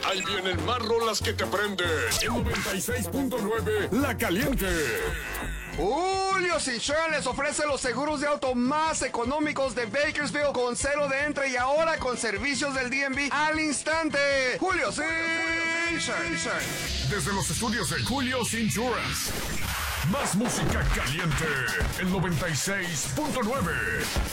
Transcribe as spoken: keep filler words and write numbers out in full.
Ahí vienen más rolas que te prenden. En noventa y seis punto nueve, La Caliente. Julio Insurance les ofrece los seguros de auto más económicos de Bakersfield con cero de entre y ahora con servicios del D M V al instante. Julio Insurance. Desde los estudios de Julio's Insurance. Más música caliente. El noventa y seis punto nueve.